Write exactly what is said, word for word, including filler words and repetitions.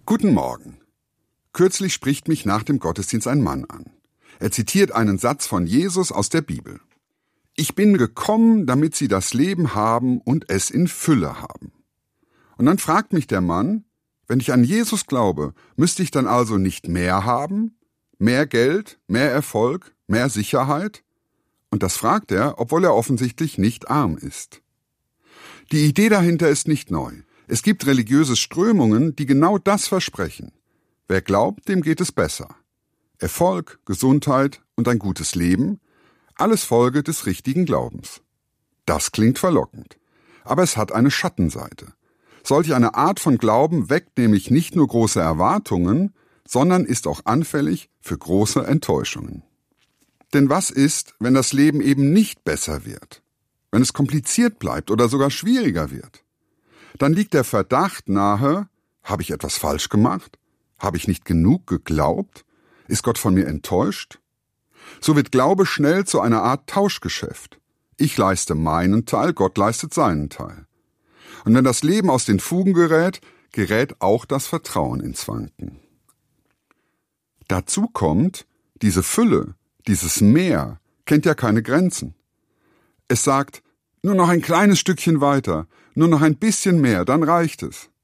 Guten Morgen. Kürzlich spricht mich nach dem Gottesdienst ein Mann an. Er zitiert einen Satz von Jesus aus der Bibel. Ich bin gekommen, damit sie das Leben haben und es in Fülle haben. Und dann fragt mich der Mann, wenn ich an Jesus glaube, müsste ich dann also nicht mehr haben? Mehr Geld, mehr Erfolg, mehr Sicherheit? Und das fragt er, obwohl er offensichtlich nicht arm ist. Die Idee dahinter ist nicht neu. Es gibt religiöse Strömungen, die genau das versprechen. Wer glaubt, dem geht es besser. Erfolg, Gesundheit und ein gutes Leben, alles Folge des richtigen Glaubens. Das klingt verlockend, aber es hat eine Schattenseite. Solch eine Art von Glauben weckt nämlich nicht nur große Erwartungen, sondern ist auch anfällig für große Enttäuschungen. Denn was ist, wenn das Leben eben nicht besser wird? Wenn es kompliziert bleibt oder sogar schwieriger wird? Dann liegt der Verdacht nahe, habe ich etwas falsch gemacht? Habe ich nicht genug geglaubt? Ist Gott von mir enttäuscht? So wird Glaube schnell zu einer Art Tauschgeschäft. Ich leiste meinen Teil, Gott leistet seinen Teil. Und wenn das Leben aus den Fugen gerät, gerät auch das Vertrauen ins Wanken. Dazu kommt, diese Fülle, dieses Mehr, kennt ja keine Grenzen. Es sagt, nur noch ein kleines Stückchen weiter, nur noch ein bisschen mehr, dann reicht es.